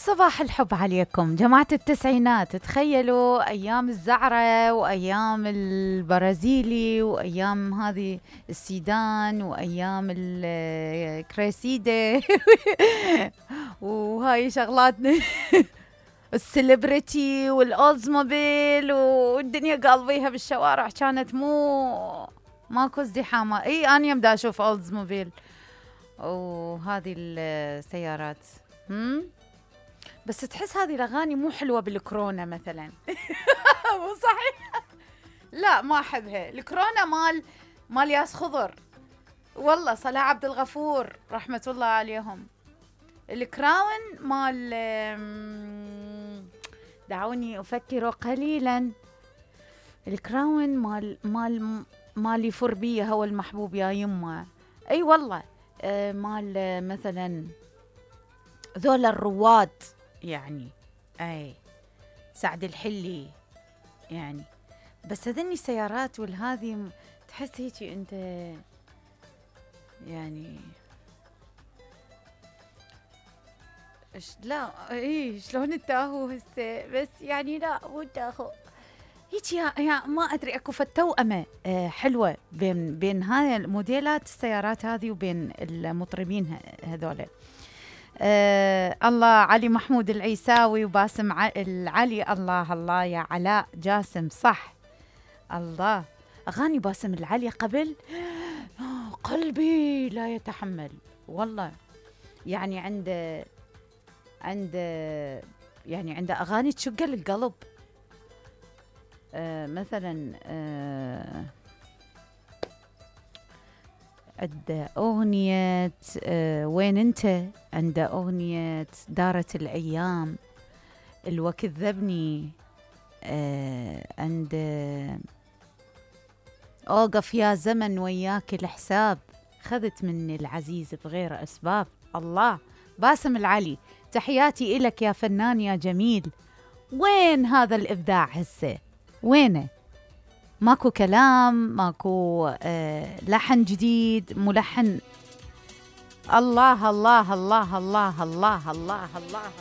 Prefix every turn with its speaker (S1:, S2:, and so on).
S1: صباح الحب عليكم جماعة التسعينات. تخيلوا أيام الزعرة وأيام البرازيلي وأيام هذه السيدان وأيام الكريسيدة وهاي شغلاتنا السليبرتي والأولزموبيل والدنيا قلبيها بالشوارع كانت ماكو ازدحام. اي أنا يوم دا أشوف أولزموبيل وهذه السيارات بس تحس هذه الأغاني مو حلوة بالكورونا مثلا. مو صحيح؟ لا ما أحبها. الكورونا مال ياس خضر والله، صلاح عبد الغفور رحمة الله عليهم. الكراون مال دعوني أفكر قليلا. الكراون مال يفر بيه هو المحبوب يا يمه. أي والله مال مثلا ذول الرواد يعني، اي سعد الحلي يعني. بس هذني السيارات والهذه تحس هيك انت يعني لا اي شلون التاهو هسه، بس يعني لا مو التاهو هيك يا ما ادري. اكو فتوأمة حلوه بين هاي الموديلات السيارات هذه وبين المطربين هذول. الله علي محمود العيساوي وباسم العلي. الله الله يا علاء جاسم صح. الله أغاني باسم العلي قبل قلبي لا يتحمل والله. يعني عنده أغاني تشق القلب. مثلا عنده أغنية وين أنت، عنده أغنية دارت الأيام، الوقت ذبني، عنده أوقف يا زمن وياك الحساب، خذت مني العزيز بغير أسباب. الله باسم العلي تحياتي إلك يا فنان يا جميل. وين هذا الإبداع هسه؟ وينه؟ ماكو كلام، ماكو لحن جديد، ملحن. الله الله الله الله الله الله الله الله